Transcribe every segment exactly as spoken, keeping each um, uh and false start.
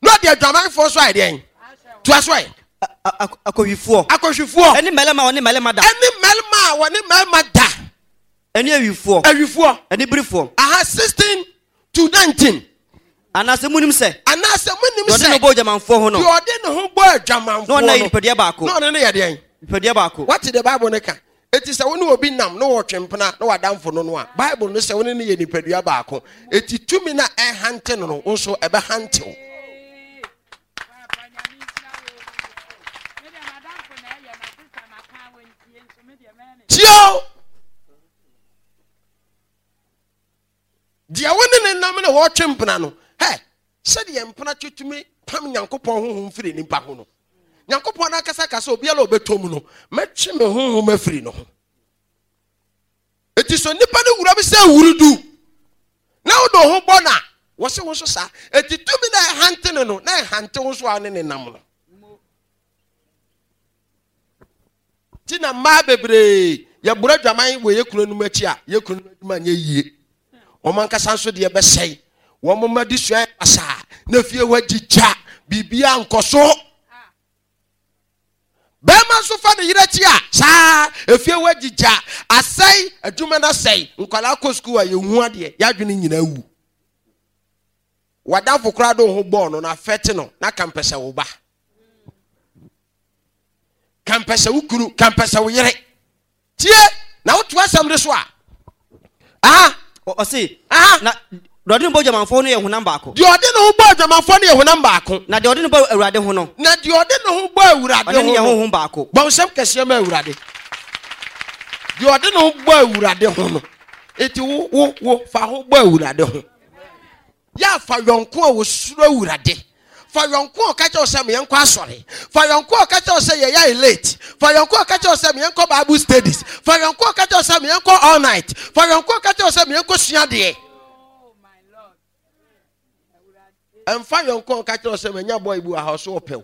Not the German force right then. To us way. Akohifo. Akohifo. Any melema oni melema da. Any melma woni melma da. Any awifo. Awifo. Any brifo. Aha sixteen to nineteen. Anase munim se. Anase munim se. Yode no bo jamanfo ho no. Yode no ho bo jamanfo. No na nipadua baako. No na ye den. Nipadua baako. What the Bible ne ka? Eti se woni obi nam no wotwempena na wadamfo no no a. Bible no se woni ne ye nipadua baako. Eti tumi na ehante no no nso ebe hante o. Tio dia woni ne nam na wotwempena no. He, se de empena twetumi pam Nyankopɔn honhom firi nipa ho no. Nyankopɔn na kasa kasa obi ala obetom no. Metwe me honhom afiri no. Eti so nipa ne wura bi se wurudu. Na wodo ho bona. Wo se wo so sa. Eti tumi na hante no no, na hante wo so ane ne nam no. Tina ma bebre ya bura dwaman we yekunu no machi a yekunu no aduma nya yie. O man kasa so de be sei. Wo mo madi so asa na fie wagigya bibia nkoso. Bema so fa de yirachi a sa efie wagigya asai aduma na sei nkwala ko school a yehu ade ya dwene nyina wu. Wadafo kra do ho ball no na fete no na kampese wo ba. Kampese wo kuru kampese wo yere. Tie na wo to asam de so a. Ah o se ah na Dode no bo jamanfo no ye honam baako. De ode no bo jamanfo no ye honam baako. Na de ode no bo awurade ho no. Na de ode no bo awurade ho. Ode no ye honhom baako. Bon sem kese ma awurade. De ode no bo awurade ho no. Eti wo wo wo fa ho bo awurade ho. Ya fa yonko a wo suro awurade. Fa yonko ka che o se me yenko asore. Fa yonko ka che o se ye ya late. Fa yonko ka che o se me yenko Bible studies. Fa yonko ka che o se me yenko all night. Fa yonko ka che o se me yenko sua de. And find your con catch us when your boy will house open.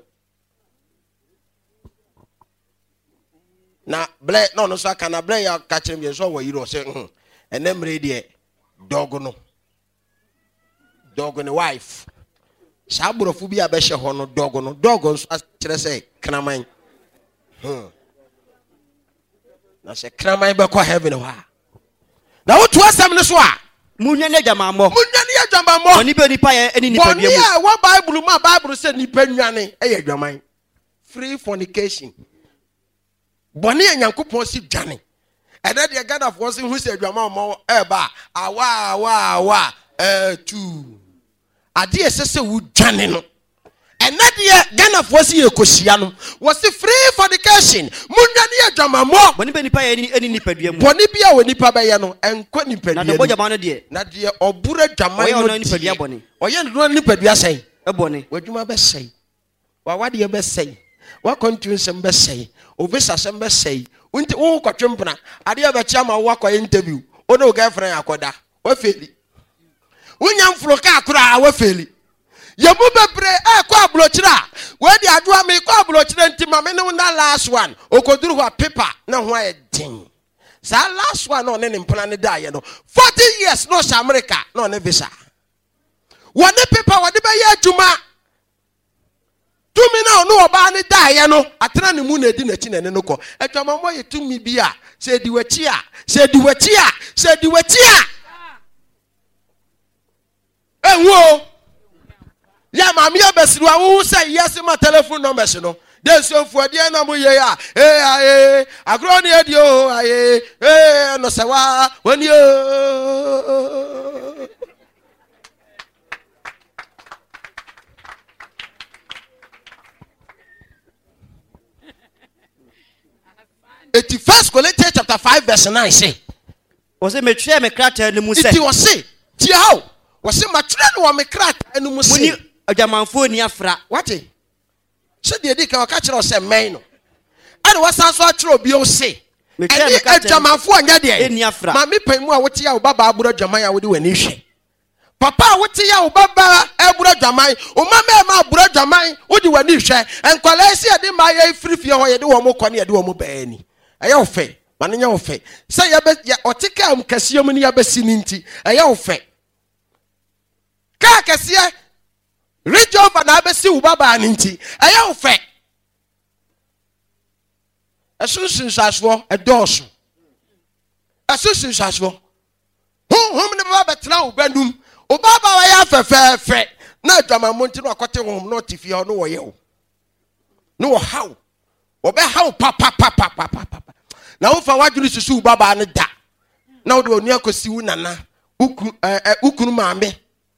Now, blay no no so can I blay your catch him so where you say, and then ready dog no dog and wife. Saburophobia besha hono dog no dog on say, can I mind? Hmm. Now say, can I mind back heaven? Now, what was some this one? Munya ne jamammo. Munya ne jamammo. Oni be nipa ye eni nipa bia mu. Boni wa Bible ma Bible say nipa nwane e ye dwaman. Free fornication. Boni Nyankopon si dwane. E na de God of us who say dwaman mo e ba awa awa awa eh two. Ade esese wu dwane no. E na de God of us ye kosia no. Was free fornication. Munya ne dwamammo. Boni be nipa ye eni nipa bia mu. Boni bia we nipa ba ye no enko nipa bia. Na de bo jaman no de. Na de obura dwaman no. Oye nipa bia boni. Oye no nipa bia sei. E boni. Wadwuma be sei. Wa wade be sei. Wa continue sem be sei. Ovisa sem be sei. Unti wo kwatwempna. Ade be chia ma wo akoye interview. O no girlfriend akoda. Wa feli. Unyam floka akura wa feli. Yebu bebre e kwa blochira. We di adua me kwa blochira ntima me ne na last one. Okoduru ho paper na ho aye din. Sa last one no ne mpana ne da ye no. forty years no sa America no ne visa. One paper wade be ye adwuma. Tumi na no oba ne da ye no. Atena ne mu na di na chi na ne no ko. Atwamamo ye tumi bi a, se di wachi a, se di wachi a, se di wachi a. Enwo ya mami abesiru awu say yes my telephone numbers no dey so for dey na mo ye ya eh eh agro ni edi o aye eh no se wa woni o. Eti First Corinthians chapter five verse nine say was it me try me krata ni mu say iti was say ti how was say matire no wa me krata ni mu say ajamanfo ni afra wate se de di ka o ka kire o se men no ade wasan so akire obi o se eni ajamanfo anya de ma me pan mu a wote ya wo baba aburo adwaman a wo de wani hwe papa wote ya wo baba aburo adwaman o mama ma aburo adwaman wo de wani hwe enkwala ese de ma ya frifie ho ye de wo mo kwane ye de wo mo baani aya wo fe mane nya wo fe se ya be oteka am kasiem ni ya be sininti aya wo fe ka kase reach over na abesi wo baba ninti eya wo fe esunsun saso edoso esunsun saso hum hum ne baba betra wo bandum wo baba wa ya fefe fe na adwama monti no akote hum no tifi ho no wo ye wo no wo haw wo be haw pa pa pa pa pa pa na wo fa wadwunu susu baba ne da na wo de onu akosi wu nana uku eh ukunu maame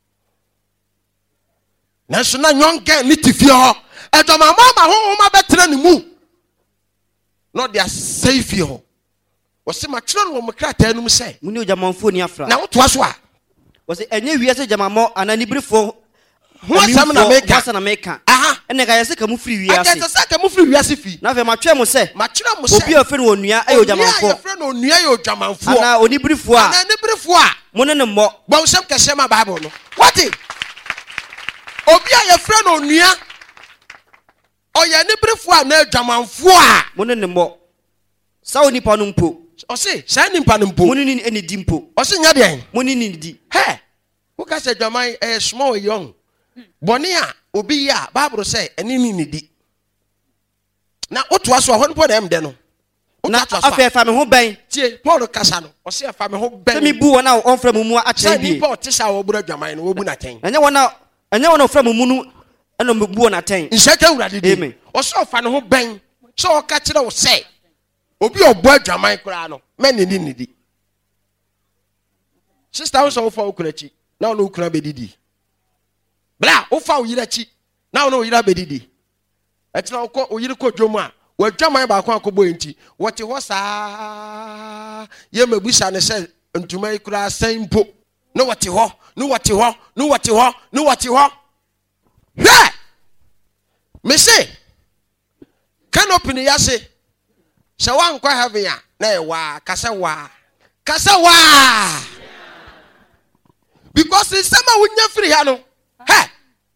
na so na nyonga ni tifi ho adwama mama ho ma betra ne mu no dia savior wo se ma tro no mo krata anum se muni ojamanfo ni afra na wo to aso a wo se enye wiase jamamo anani brifo ho asam na meka ho na meka aha ene ga yese ka mu firi wiase aka se ka mu firi wiase fi na fe ma twa mo se ma twa mo se obi ofe no onua ayo jamanfo obi ofe no onua ayo jamanfo ana oni brifo a ana ni brifo a mo ne ne mo bon sem ka shema bible no what it obi ayo fre no onua oya ni brifo a na jamanfo a mo ne ne mo sa oni pa no mpo o se sa ni mpa no mpo mo ne ni eni di mpo o se nya de mo ne ni di he who ka se jaman eh small young boni a obi ya bible say eni ni ni di na oto aso ho npo dem de no na afa fa me ho ben tie Paul kasa no o se fa me ho ben se mi bu wona on fra mumu a che bi ni Paul tisa wo bura jaman no wo bu na ten anya wona anya wona fra mumu no eno me bu wona ten nshaka urade di amen o so fa ne ho ben so o ka kire wo say obi obo adwaman kura no me ni ni di sister wo so wo fa okurachi na wo okura be didi bla wo fa wo yirachi na wo yira be didi etina wo ko wo yiri ko dwomu a wo adwaman ba ko akobo enti wo te ho saa ye mabusa ne se ntuma ikura sanpo no wo te ho no wo te ho no wo te ho no wo te ho hwe me say canopy ni yase se wan kwa heaven ya na e wa kasa wa kasa wa because in sama wunya free ya no he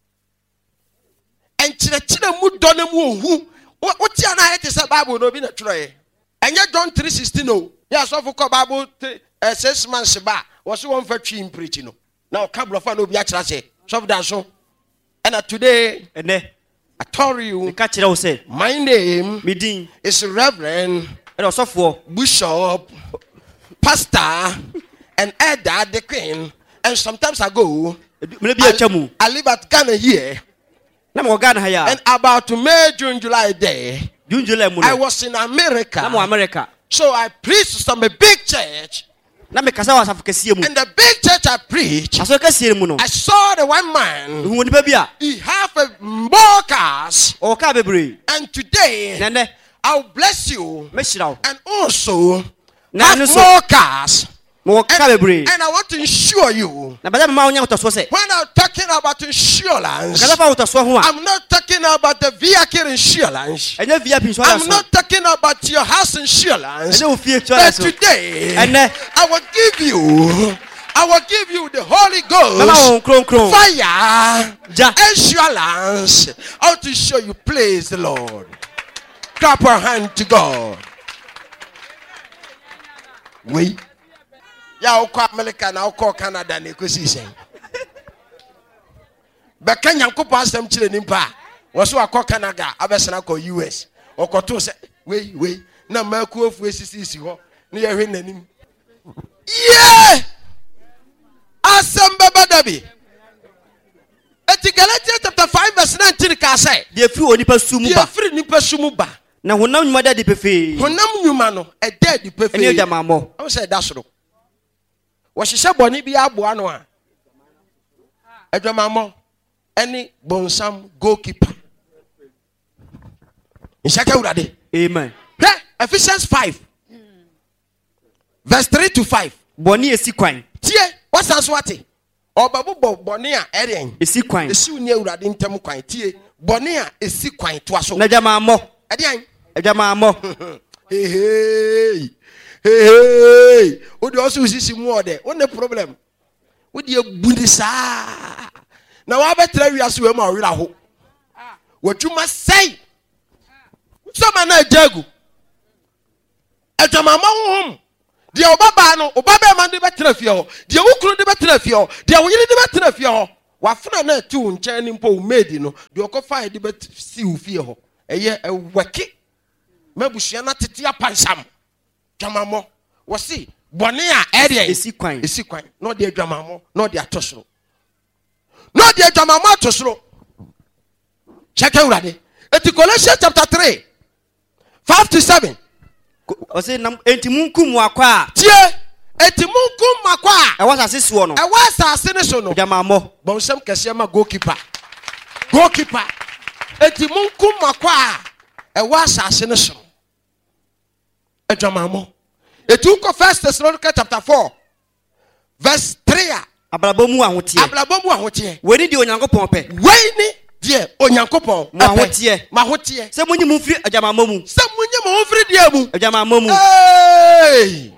enchire chire mu do na mu ohu wo ti ana he se bible no bi na tworo ye enye John three sixteen no ya so for bible eh six months ba wo so won fa twi preach no na o ka blofa no bi a kira se so da so and today ene I told you ka kira wo se my name midin is Reverend e do sofo Bishop Pastor and Elder the Queen. And sometimes ago I, I live at Ghana here. And about to May, June, July day, June, July, I was in America. America. So I preached some big church. And the big church I preached, I saw the one man. He have a more cars. And today I'll bless you. And also have more cars. And, and I want to assure you, when I'm talking about insurance, I'm not talking about the vehicle insurance. I'm not talking about your house insurance. But today, I will give you, I will give you the Holy Ghost, fire, insurance. I want to show you, praise the Lord. Clap our hand to God. Wait. Ya uko America na uko Canada na ekosi sen. Be Kenya nkopo asem kire nimpa. Wo so akọ Canada abesena ko U S. Okoto se we we na maku ofu esisi si ho. Na ye hwe nanim. Yeah! Asem baba dabi. Eti Galatians chapter five verse nineteen ka say. De free onipa sumu ba. De free nipa sumu ba. Na honam nyuma da de pefe. Honam nyuma no e da de pefe. Eni da mamo. I say da soro. Washisha boni bi aboa no a adwamamo any bonsam goalkeeper Ishaka urade. Amen. Yeah, Ephesians five verse three to five. Boni esi kwan. Tie, what's answati? Obabu boni a eren. Esi kwan. Esi uni urade ntem kwan. Tie, boni a esi kwan to aso. Na jamamo. Edian. Jamamo. Hey hey. Hey hey. Odi also sisi mu ode. What the problem? Odi ebundi sa. Na wa betra wiase we ma wira ho. Wadwuma sei. Sama na jagu. Ejama mahom. Dia obaba no, obaba ma de betra fie ho. Dia wukuru de betra fie ho. Dia woyire de betra fie ho. wafuna na ti wo nkyɛn ni mpo made no de okofa ede bet si wo fie ho ɛyɛ ɛwɛke mabusua na tete apansam dwamamɔ wɔsi bɔne a ɛdeɛ esi kwan esi kwan no de dwamamɔ no de atosoro no de dwamamɔ atosoro check awurade eti Colossians chapter three five to seven ɔse nam entimunkum wakwa tie etimunkum makwa ɛwɔ asase so no ɛwɔ asase ne so no dwamamɔ bɔnsɛm kɛse ma goalkeeper goalkeeper etimunkum makwa ɛwɔ asase ne so adwamamɔ etu First Thessalonians chapter four verse three a abrabɔ mu ahoteɛ abrabɔ mu ahoteɛ wei ni deɛ onyankopɔn pɛ wei ni deɛ onyankopɔn mo ahoteɛ ma ahoteɛ sɛ munyi mu firi adwamamɔ mu sɛ munyi mo firi deɛ mu adwamamɔ mu hey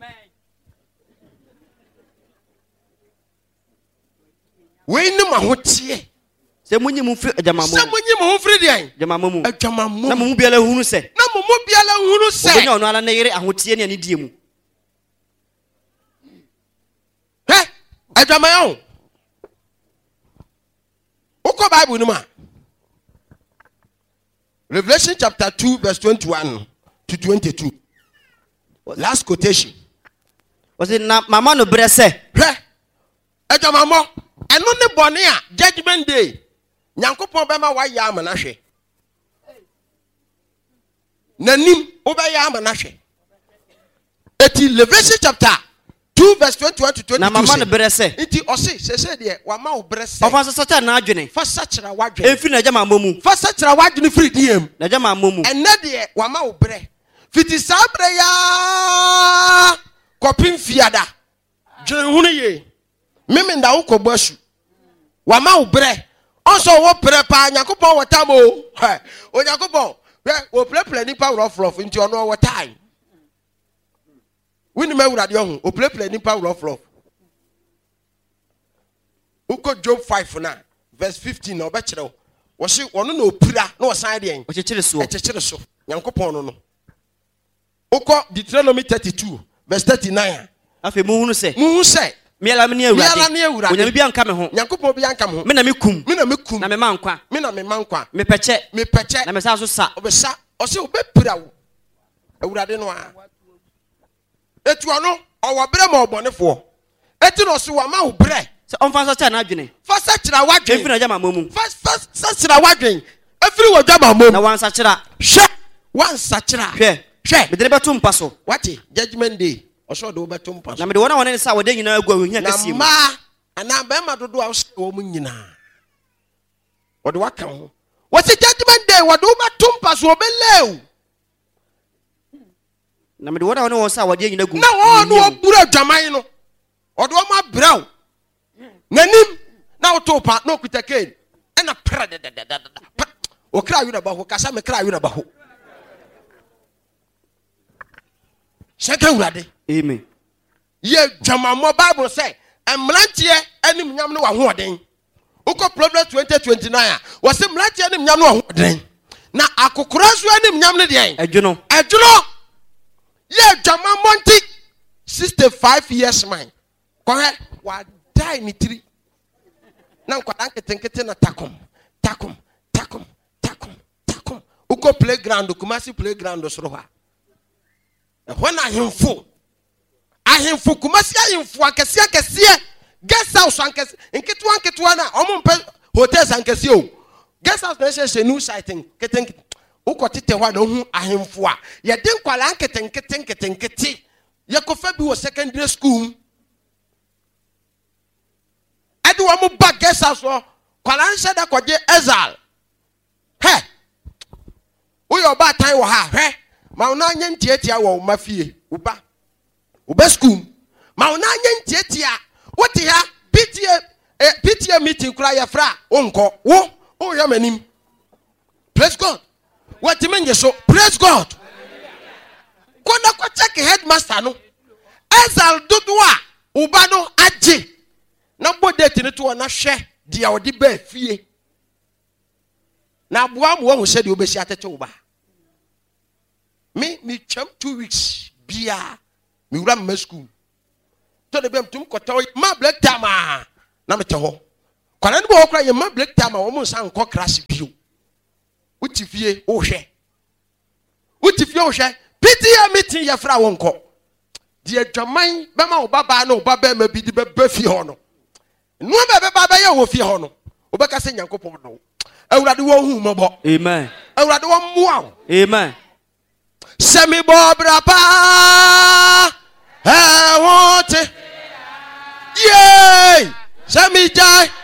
wei ni ma ahoteɛ sɛ munyi mu firi adwamamɔ sɛ mu munyi mo firi deɛ adwamamɔ mu adwamamɔ na mo mu biara hunu sɛ na mo mo biara hunu sɛ obenya ɔno ara ne yere ahoteɛ ne anidie mu hɛ adwamamɔ Uko Bible numa. Revelation chapter two verse twenty-one to twenty-two. Last quotation. Was it na mama no brese? Hwe. Eja mama, eno ne bone a judgment day. Nyankopon be ma wa ya ama na hwe. Nanim wo be ya ama na hwe. Eti Revelation chapter two verse twenty-one to twenty-two. Na mama no brese. Iti osi sese de wa ma wo brese. Ofa so sata na adwene. Fa sachira wadwene. Emfi na jama momu. Fa sachira wadwene firi diem. Na jama momu. Enne de wa ma wo bre. Fiti sabre ya kopin fiada. Dwen hunu ye. Mimi nda wo kobo asu. Wa ma wo bre. Onso wo pre pa Yakobon watam o. O Yakobon, we wo pre pre nipa rough rough nti ono wo time. Wini me wurade ho, o pre pre nipa rough rough. Uko Job five na verse fifteen na obekere wo. Wo se ono na opira na wo san de en. O chechire so. E chechire so. Yakobon no no. Uko Deuteronomy thirty-two verse thirty-nine. Afi mu hunu se. Mu hunu se. Miala me ne awurade. Miala ne awurade. Onyame bia nka me ho. Yakobon bia nka me ho. Me na me kum. Me na me kum. Na me ma nkwa. Me na me ma nkwa. Me peche. Me peche. Na me sa so sa. Obesa. Ose obepira wo. Awurade no a. Etu ano, owo bre ma obonefo. Eti no so wa ma wo bre. Se onfa so cha na adwene. Fa sa kira wadwen. Emfi na jama momu. Fa fa sa kira wadwen. Efiri wo dwama mom. Na wansa kira. Hwe. Wansa kira. Hwe. Hwe. Me de beto mpa so. Wati judgment day. Oso de obeto mpa so. Na me de wona wona ne sa wode nyina agu ahia kase mu. Na ma ana be ma dodo a wo mu nyina. Wode waka ho. Wati judgment day wode obeto mpa so obelew. Na me de wona wona won sa wode nyina agu. Na wo no obura dwaman no. Ode wo ma braw. Nanim na woto pa no kuta ken. Ena pra de de de de. O kra wi na ba ho kasa me kra wi na ba ho. Shaka urade. Amen. Ye dwamammo Bible say emrantie anim nyam no wa hoden. Uko Proverbs twenty twenty-nine wo se mrantie anim nyam no wa hoden. Na akokora so anim nyam no de en. Adwono. Adwono. Ye dwamammo nti sixty-five years man. Ko he wa die ni three. Na nkwada nketenkete na takom. Takom. Takom. Takom. Takom. Uko playground, Kumasi playground so ha. When I am full, I am full. Kumasi I am full. Akesi akesi. Guest house ankesi. Inketu anketu ana. Omo mpe hotels ankesi o. Guest house na se new sighting. Keten. Uko tete wa no hu ahemfo a. Ye den kwala anketen keten keten kete. Ye kofa bi wo secondary school. Adi wa mo ba guest house wo. Kwala nse da kwaje Ezal. He. Uyo ba tan wo ha. He. Ma una nye ntiatia wo mafie uba uba school ma una nye ntiatia wote ha P T A eh, P T A meeting kura ya fra onko wo o ya manim. Praise God. What menye so praise God. Kona kwa check headmaster no Ezal dodua uba no aje na bodete ne to na hwe dia odi ba fie na aboa mo wo hye de obesi atete uba. Me, me chum two weeks. Bia, me ram my school. To the bem tum kotoy, ma black tama. Na me teho. Kwana no okra ye ma break time a wo mo san kɔ crash bio. Utifie wo hwɛ. Utifie wo hwɛ. P T A meeting ye fra wo nkɔ. Die adwaman bɛma wo baba na wo baba ma bi di bɛba fie hɔ no. No bɛba baba ye wo fie hɔ no. Wo bɛka sɛ Nyankopɔn no. Awurade wo hu mɔbɔ. Amen. Awurade wo mmoa. Amen. Semi bobra pa. Eh wote. Yay! Semi jai.